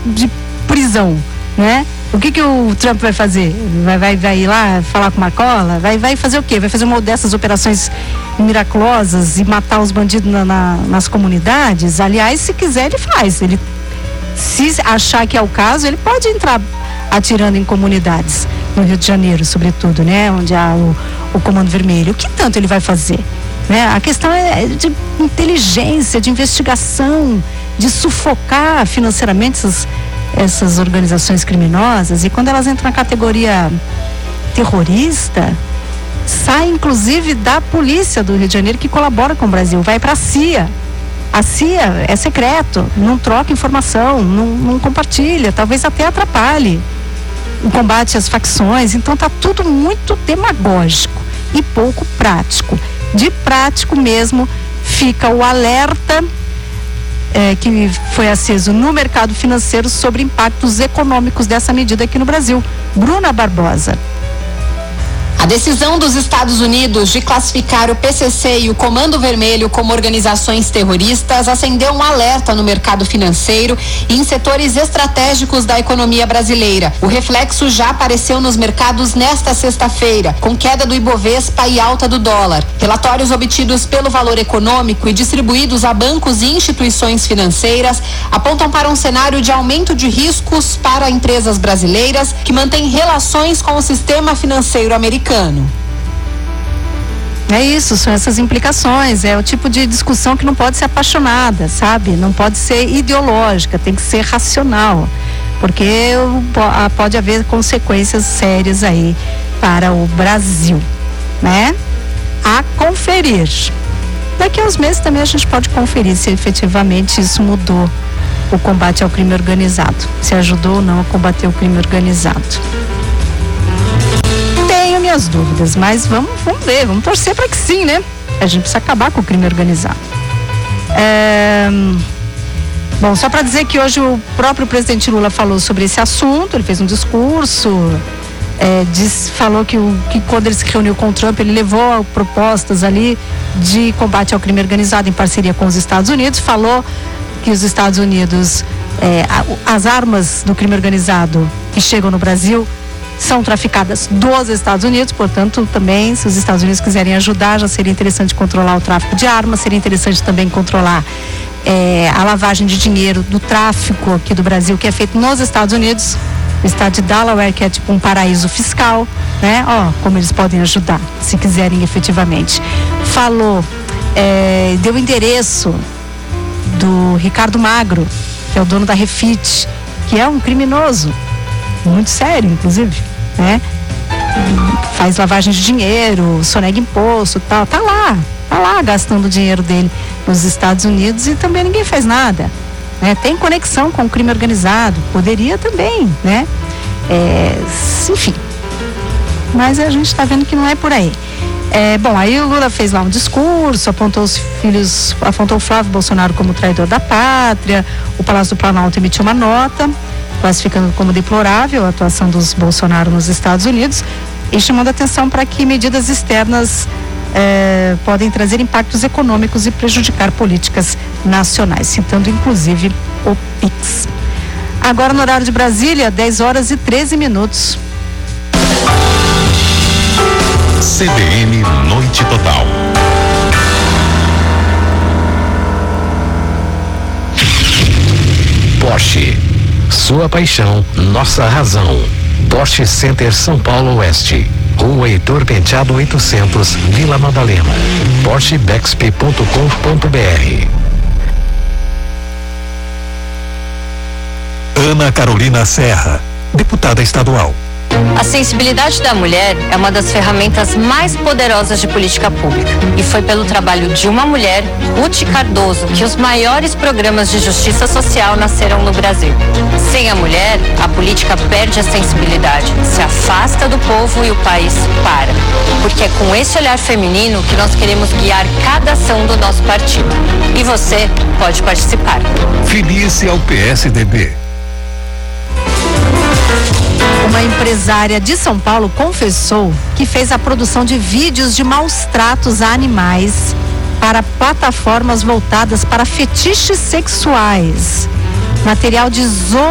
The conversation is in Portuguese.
de prisão, né? O que o Trump vai fazer? Vai ir lá falar com Marcola? Vai fazer o quê? Vai fazer uma dessas operações miraculosas e matar os bandidos nas comunidades? Aliás, se quiser, ele faz. Ele, se achar que é o caso, ele pode entrar atirando em comunidades, no Rio de Janeiro, sobretudo, né? Onde há o Comando Vermelho. O que tanto ele vai fazer? Né? A questão é de inteligência, de investigação, de sufocar financeiramente essas organizações criminosas, e quando elas entram na categoria terrorista, sai inclusive da polícia do Rio de Janeiro, que colabora com o Brasil, vai para a CIA. A CIA é secreto, não troca informação, não compartilha, talvez até atrapalhe o combate às facções. Então tá tudo muito demagógico e pouco prático. De prático mesmo fica o alerta que foi aceso no mercado financeiro sobre impactos econômicos dessa medida aqui no Brasil. Bruna Barbosa. A decisão dos Estados Unidos de classificar o PCC e o Comando Vermelho como organizações terroristas acendeu um alerta no mercado financeiro e em setores estratégicos da economia brasileira. O reflexo já apareceu nos mercados nesta sexta-feira, com queda do Ibovespa e alta do dólar. Relatórios obtidos pelo Valor Econômico e distribuídos a bancos e instituições financeiras apontam para um cenário de aumento de riscos para empresas brasileiras que mantêm relações com o sistema financeiro americano. É isso, são essas implicações, é o tipo de discussão que não pode ser apaixonada, sabe? Não pode ser ideológica, tem que ser racional, porque pode haver consequências sérias aí para o Brasil, né? A conferir. Daqui a uns meses também a gente pode conferir se efetivamente isso mudou o combate ao crime organizado, se ajudou ou não a combater o crime organizado. Minhas dúvidas, mas vamos ver, vamos torcer para que sim, né? A gente precisa acabar com o crime organizado. Bom, só para dizer que hoje o próprio presidente Lula falou sobre esse assunto, ele fez um discurso, falou que quando ele se reuniu com o Trump, ele levou propostas ali de combate ao crime organizado em parceria com os Estados Unidos, falou que os Estados Unidos, as armas do crime organizado que chegam no Brasil são traficadas dos Estados Unidos, portanto, também, se os Estados Unidos quiserem ajudar, já seria interessante controlar o tráfico de armas, seria interessante também controlar a lavagem de dinheiro do tráfico aqui do Brasil, que é feito nos Estados Unidos, o estado de Delaware, que é tipo um paraíso fiscal, né? Como eles podem ajudar, se quiserem efetivamente. Falou, deu o endereço do Ricardo Magro, que é o dono da Refit, que é um criminoso, muito sério, inclusive, né? Faz lavagem de dinheiro, sonega imposto, tal, tá lá gastando o dinheiro dele nos Estados Unidos e também ninguém faz nada, né? Tem conexão com o crime organizado, poderia também, né? Enfim, mas a gente está vendo que não é por aí. Bom, aí o Lula fez lá um discurso, apontou o Flávio Bolsonaro como traidor da pátria, o Palácio do Planalto emitiu uma nota classificando como deplorável a atuação dos Bolsonaro nos Estados Unidos e chamando atenção para que medidas externas podem trazer impactos econômicos e prejudicar políticas nacionais, citando inclusive o PIX. Agora no horário de Brasília, 10h13. CBN Noite Total. Porsche. Sua paixão, nossa razão. Porsche Center São Paulo Oeste. Rua Heitor Penteado 800, Vila Madalena. PorscheBexp.com.br. Ana Carolina Serra, deputada estadual. A sensibilidade da mulher é uma das ferramentas mais poderosas de política pública. E foi pelo trabalho de uma mulher, Ruth Cardoso, que os maiores programas de justiça social nasceram no Brasil. Sem a mulher, a política perde a sensibilidade, se afasta do povo e o país para. Porque é com esse olhar feminino que nós queremos guiar cada ação do nosso partido. E você pode participar. Filie-se ao PSDB. Uma empresária de São Paulo confessou que fez a produção de vídeos de maus tratos a animais para plataformas voltadas para fetiches sexuais. Material de